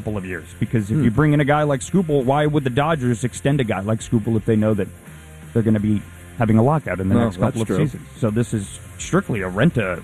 couple of years. Because if you bring in a guy like Skubal, why would the Dodgers extend a guy like Skubal if they know that they're going to be having a lockout in the next couple of seasons? So this is strictly a rent a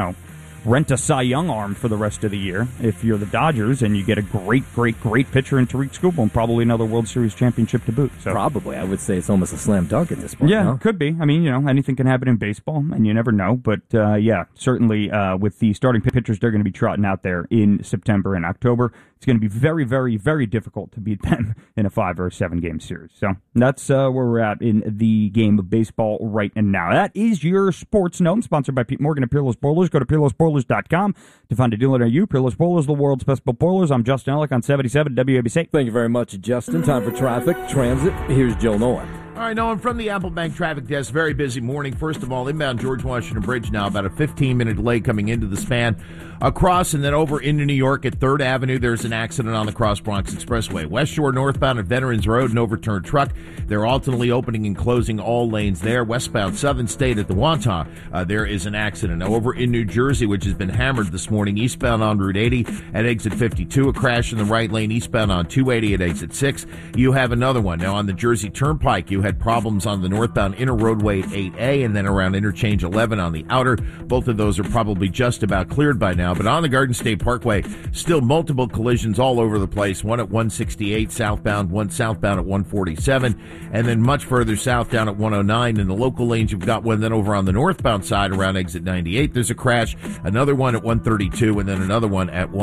Cy Young arm for the rest of the year if you're the Dodgers, and you get a great pitcher in Tariq Skubal and probably another World Series championship to boot. So probably, I would say it's almost a slam dunk at this point. Yeah, it could be. I mean, anything can happen in baseball, and you never know. But certainly with the starting pitchers, they're going to be trotting out there in September and October. It's going to be very, very, very difficult to beat them in a 5 or 7 game series. So that's where we're at in the game of baseball right now. That is your Sports Gnome, sponsored by Pete Morgan at Peerless Boilers. Go to peerlessboilers.com to find a dealer near you. Peerless Boilers, the world's best built boilers. I'm Justin Ellick on 77 WABC. Thank you very much, Justin. Time for traffic, transit. Here's Joe Noah. All right, Noah, from the Apple Bank traffic desk. Very busy morning. First of all, inbound George Washington Bridge now, about a 15-minute delay coming into the span. Across and then over into New York at 3rd Avenue, there's an accident on the Cross Bronx Expressway. West Shore northbound at Veterans Road, an overturned truck. They're alternately opening and closing all lanes there. Westbound Southern State at the Wantagh, there is an accident. Now, over in New Jersey, which has been hammered this morning, eastbound on Route 80 at exit 52, a crash in the right lane, eastbound on 280 at exit 6. You have another one. Now, on the Jersey Turnpike, you had problems on the northbound inner roadway at 8A and then around interchange 11 on the outer. Both of those are probably just about cleared by now. But on the Garden State Parkway, still multiple collisions all over the place. One at 168 southbound, one southbound at 147, and then much further south down at 109. In the local lanes, you've got one then over on the northbound side around exit 98. There's a crash, another one at 132, and then another one at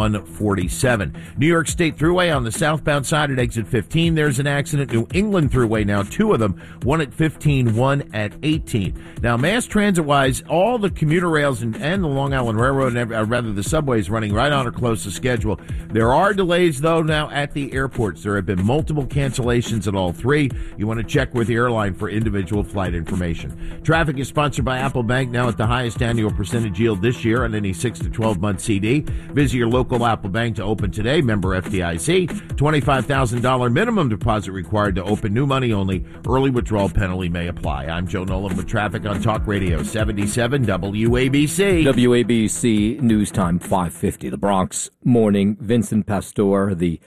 147. New York State Thruway on the southbound side at exit 15. There's an accident. New England Thruway now, 2 of them, one at 15, one at 18. Now, mass transit-wise, all the commuter rails and the Long Island Railroad, and rather the subway, is running right on or close to schedule. There are delays, though, now at the airports. There have been multiple cancellations at all 3. You want to check with the airline for individual flight information. Traffic is sponsored by Apple Bank, now at the highest annual percentage yield this year on any 6 to 12-month CD. Visit your local Apple Bank to open today. Member FDIC. $25,000 minimum deposit required to open. New money only. Early withdrawal penalty may apply. I'm Joe Nolan with traffic on Talk Radio 77 WABC. WABC News Time 5:50. The Bronx Morning. Vincent Pastore, the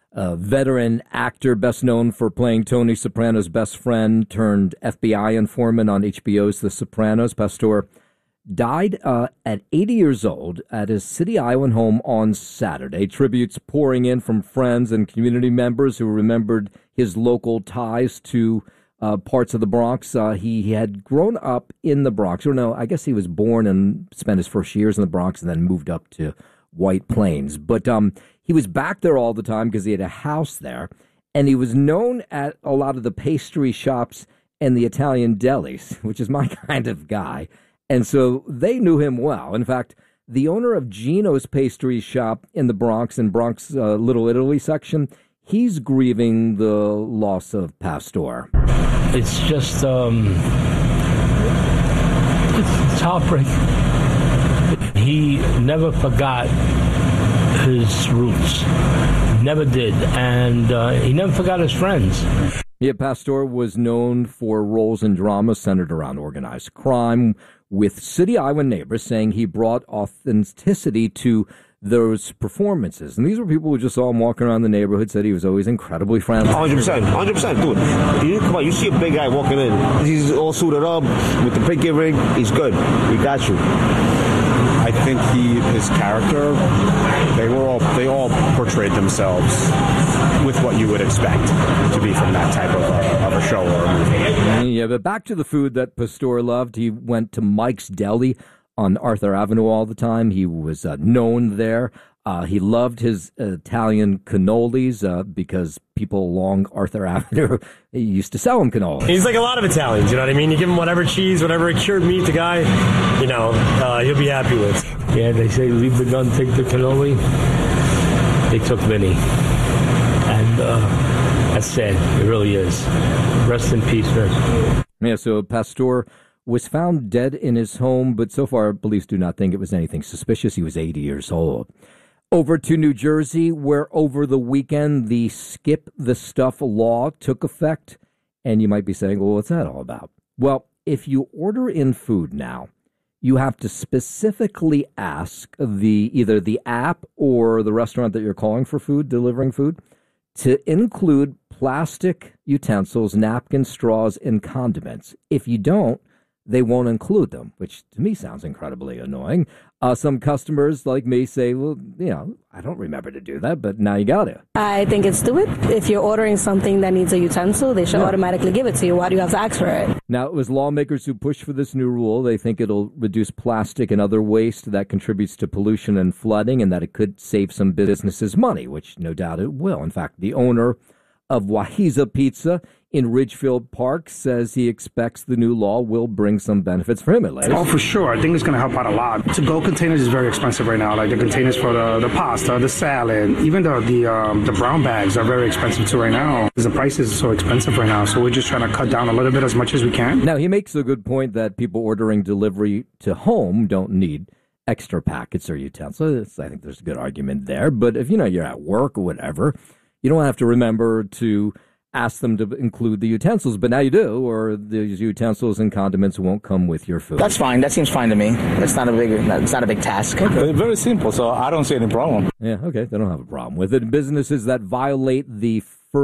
veteran actor best known for playing Tony Soprano's best friend turned FBI informant on HBO's The Sopranos. Pastore died at 80 years old at his City Island home on Saturday. Tributes pouring in from friends and community members who remembered his local ties to parts of the Bronx. He had grown up in the Bronx. Or no, I guess he was born and spent his first years in the Bronx and then moved up to White Plains. But he was back there all the time because he had a house there. And he was known at a lot of the pastry shops and the Italian delis, which is my kind of guy. And so they knew him well. In fact, the owner of Gino's Pastry Shop in the Bronx, in Bronx Little Italy section, he's grieving the loss of Pastore. It's just, it's heartbreaking. He never forgot his roots. Never did. And he never forgot his friends. Yeah, Pastore was known for roles in dramas centered around organized crime, with City Island neighbors saying he brought authenticity to those performances. And these were people who just saw him walking around the neighborhood, said he was always incredibly friendly. 100%, dude. Come on, you see a big guy walking in. He's all suited up with the pinky ring. He's good. We got you. I think his character, they all portrayed themselves with what you would expect to be from that type of a show or a movie. Yeah, but back to the food that Pastore loved. He went to Mike's Deli on Arthur Avenue all the time. He was known there. He loved his Italian cannolis because people along Arthur Avenue used to sell him cannolis. He's like a lot of Italians, you know what I mean? You give him whatever cheese, whatever cured meat the guy, he'll be happy with. Yeah, they say leave the gun, take the cannoli. They took Vinny. And that's sad. It really is. Rest in peace, man. Yeah, so Pastore was found dead in his home, but so far police do not think it was anything suspicious. He was 80 years old. Over to New Jersey, where over the weekend the Skip the Stuff law took effect. And you might be saying, well, what's that all about? Well, if you order in food now, you have to specifically ask either the app or the restaurant that you're calling for food, delivering food, to include plastic utensils, napkins, straws, and condiments. If you don't, they won't include them, which to me sounds incredibly annoying. Some customers like me say, well, I don't remember to do that, but now you got to. I think it's stupid. If you're ordering something that needs a utensil, they should automatically give it to you. Why do you have to ask for it? Now, it was lawmakers who pushed for this new rule. They think it'll reduce plastic and other waste that contributes to pollution and flooding, and that it could save some businesses money, which no doubt it will. In fact, the owner of Wahiza Pizza in Ridgefield Park says he expects the new law will bring some benefits for him at least. Oh, for sure. I think it's going to help out a lot. To-go containers is very expensive right now. Like the containers for the pasta, the salad, even the brown bags are very expensive too right now. The price is so expensive right now, so we're just trying to cut down a little bit as much as we can. Now, he makes a good point that people ordering delivery to home don't need extra packets or utensils. I think there's a good argument there. But if you're at work or whatever, you don't have to remember to ask them to include the utensils, but now you do, or these utensils and condiments won't come with your food. That's fine. That seems fine to me. It's not a big task. Okay. Very simple, so I don't see any problem. Yeah, okay, they don't have a problem with it. Businesses that violate the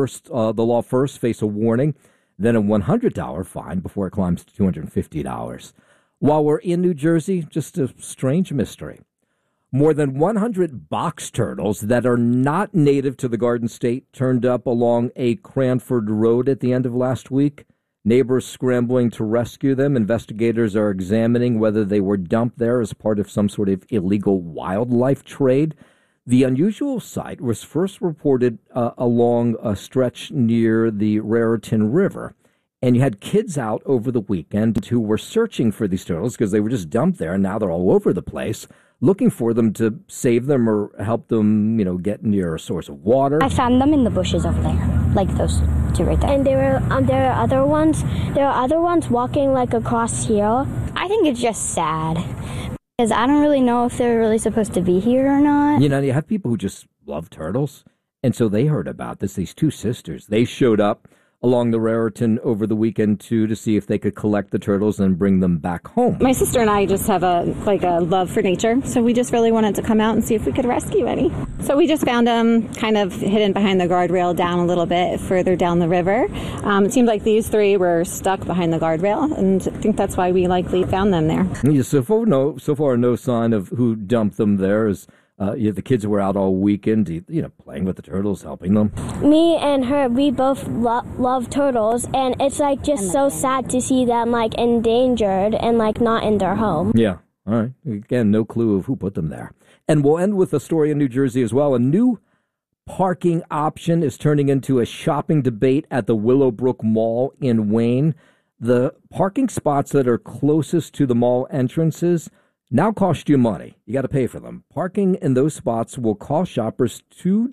law first face a warning, then a $100 fine before it climbs to $250. While we're in New Jersey, just a strange mystery. More than 100 box turtles that are not native to the Garden State turned up along a Cranford Road at the end of last week. Neighbors scrambling to rescue them. Investigators are examining whether they were dumped there as part of some sort of illegal wildlife trade. The unusual sight was first reported along a stretch near the Raritan River. And you had kids out over the weekend who were searching for these turtles because they were just dumped there, and now they're all over the place, looking for them to save them or help them, get near a source of water. I found them in the bushes over there, like those two right there. And there are other ones. There are other ones walking like across here. I think it's just sad because I don't really know if they're really supposed to be here or not. You have people who just love turtles, and so they heard about this. These two sisters, they showed up along the Raritan over the weekend, too, to see if they could collect the turtles and bring them back home. My sister and I just have a love for nature, so we just really wanted to come out and see if we could rescue any. So we just found them kind of hidden behind the guardrail down a little bit further down the river. It seemed like these three were stuck behind the guardrail, and I think that's why we likely found them there. Yeah, so far, no sign of who dumped them there. The kids were out all weekend, playing with the turtles, helping them. Me and her, we both love turtles, and it's just so sad to see them endangered and not in their home. Yeah, all right. Again, no clue of who put them there. And we'll end with a story in New Jersey as well. A new parking option is turning into a shopping debate at the Willowbrook Mall in Wayne. The parking spots that are closest to the mall entrances now cost you money. You got to pay for them. Parking in those spots will cost shoppers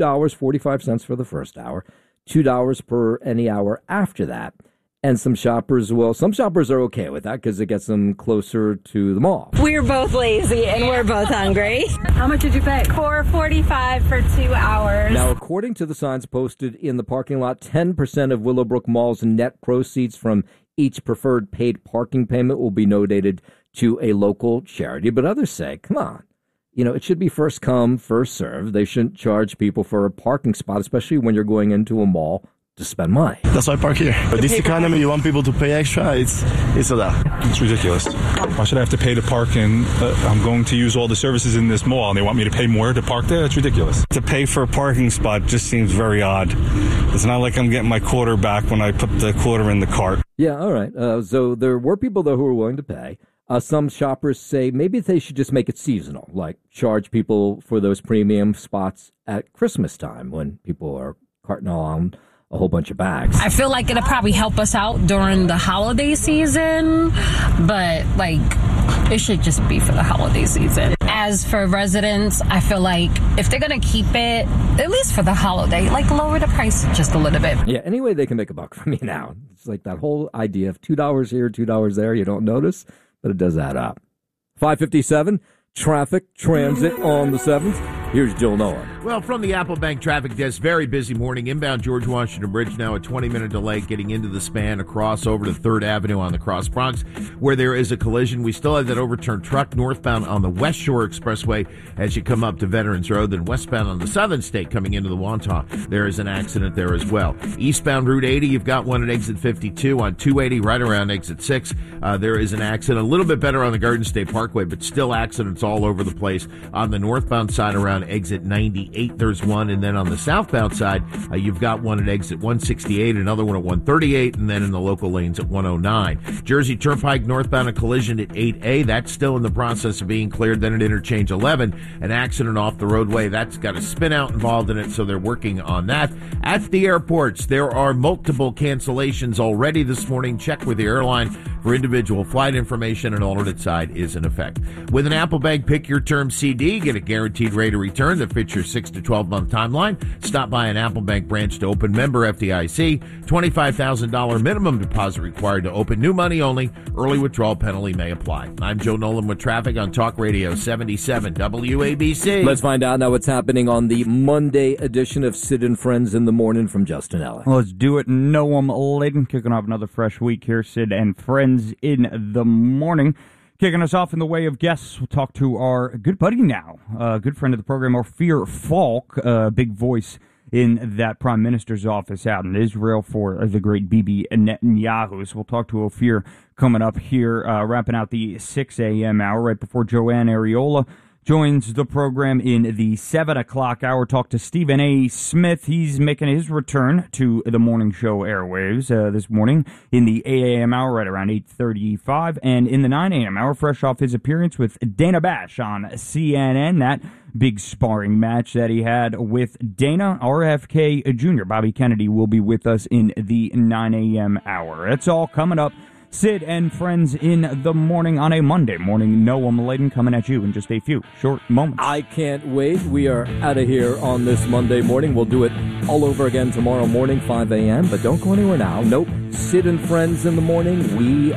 $2.45 for the first hour, $2 per any hour after that. And some shoppers are okay with that because it gets them closer to the mall. We're both lazy and we're both hungry. How much did you pay? $4.45 for 2 hours. Now, according to the signs posted in the parking lot, 10% of Willowbrook Mall's net proceeds from each preferred paid parking payment will be donated to a local charity. But others say, come on, it should be first come, first served. They shouldn't charge people for a parking spot, especially when you're going into a mall to spend money. That's why I park here. But this economy, you want people to pay extra, it's a lot. It's ridiculous. Why should I have to pay to park in? I'm going to use all the services in this mall, and they want me to pay more to park there? It's ridiculous. To pay for a parking spot just seems very odd. It's not like I'm getting my quarter back when I put the quarter in the cart. Yeah, all right. So there were people, though, who were willing to pay. Some shoppers say maybe they should just make it seasonal, like charge people for those premium spots at Christmas time when people are carting along a whole bunch of bags. I feel like it'll probably help us out during the holiday season, but it should just be for the holiday season. As for residents, I feel like if they're going to keep it, at least for the holiday, lower the price just a little bit. Yeah, anyway, they can make a buck from me now. It's like that whole idea of $2 here, $2 there. You don't notice, but it does add up. 5:57, traffic, transit on the 7th. Here's Joe Nolan. Well, from the Apple Bank traffic desk, very busy morning. Inbound George Washington Bridge now a 20-minute delay getting into the span across over to 3rd Avenue on the Cross Bronx, where there is a collision. We still have that overturned truck northbound on the West Shore Expressway as you come up to Veterans Road. Then westbound on the Southern State coming into the Wantagh, there is an accident there as well. Eastbound Route 80, you've got one at exit 52. On 280, right around exit 6, there is an accident. A little bit better on the Garden State Parkway, but still accidents all over the place. On the northbound side around exit 98, there's one. And then on the southbound side, you've got one at exit 168, another one at 138, and then in the local lanes at 109. Jersey Turnpike northbound, a collision at 8A. That's still in the process of being cleared. Then at interchange 11, an accident off the roadway. That's got a spin out involved in it, so they're working on that. At the airports, there are multiple cancellations already this morning. Check with the airline for individual flight information. An alternate side is in effect. With an Apple Bank Pick Your Term CD, get a guaranteed rate of return that fits your 6 to 12-month timeline. Stop by an Apple Bank branch to open. Member FDIC. $25,000 minimum deposit required to open. New money only. Early withdrawal penalty may apply. I'm Joe Nolan with traffic on Talk Radio 77 WABC. Let's find out now what's happening on the Monday edition of Sid and Friends in the Morning from Justin Ellis. Let's do it. Noam Laden kicking off another fresh week here. Sid and Friends in the Morning. Kicking us off in the way of guests, we'll talk to our good buddy now, good friend of the program, Ophir Falk, big voice in that Prime Minister's office out in Israel for the great Bibi Netanyahu. So we'll talk to Ophir coming up here, wrapping out the 6 a.m. hour right before Joanne Ariola joins the program in the 7 o'clock hour. Talk to Stephen A. Smith. He's making his return to the morning show airwaves this morning in the 8 a.m. hour right around 8:35. And in the 9 a.m. hour, fresh off his appearance with Dana Bash on CNN, that big sparring match that he had with Dana, RFK Jr. Bobby Kennedy will be with us in the 9 a.m. hour. It's all coming up. Sid and Friends in the Morning on a Monday morning. Noam Laden coming at you in just a few short moments. I can't wait. We are out of here on this Monday morning. We'll do it all over again tomorrow morning, 5 a.m. But don't go anywhere now. Nope. Sid and Friends in the Morning. We